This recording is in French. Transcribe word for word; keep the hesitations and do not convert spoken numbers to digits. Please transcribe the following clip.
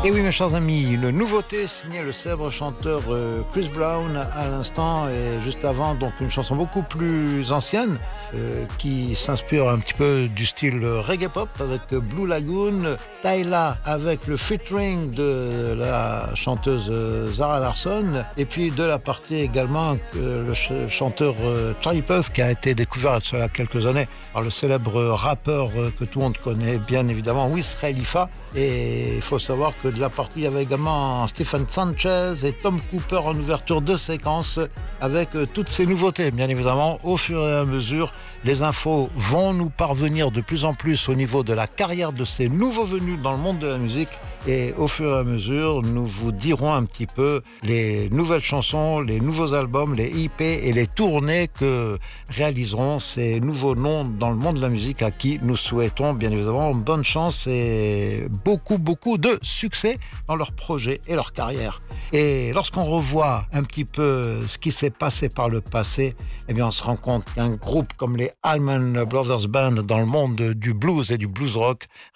Et oui, mes chers amis, une nouveauté signée le célèbre chanteur euh, Chris Brown à l'instant et juste avant, donc une chanson beaucoup plus ancienne euh, qui s'inspire un petit peu du style reggae pop avec Blue Lagoon, Tyla avec le featuring de la chanteuse Zara Larsson et puis de la partie également euh, le ch- chanteur euh, Charlie Puth qui a été découvert il y a quelques années par le célèbre rappeur euh, que tout le monde connaît bien évidemment, Wiz Khalifa. Et il faut savoir que de la partie, il y avait également Stephen Sanchez et Tom Cooper en ouverture de séquence avec euh, toutes ces nouveautés. Bien évidemment, au fur et à mesure, les infos vont nous parvenir de plus en plus au niveau de la carrière de ces nouveaux venus dans le monde de la musique. Et au fur et à mesure, nous vous dirons un petit peu les nouvelles chansons, les nouveaux albums, les E P et les tournées que réaliseront ces nouveaux noms dans le monde de la musique à qui nous souhaitons bien évidemment bonne chance et beaucoup, beaucoup de succès dans leurs projets et leur carrière. Et lorsqu'on revoit un petit peu ce qui s'est passé par le passé, eh bien on se rend compte qu'un groupe comme les Allman Brothers Band dans le monde du blues et du blues rock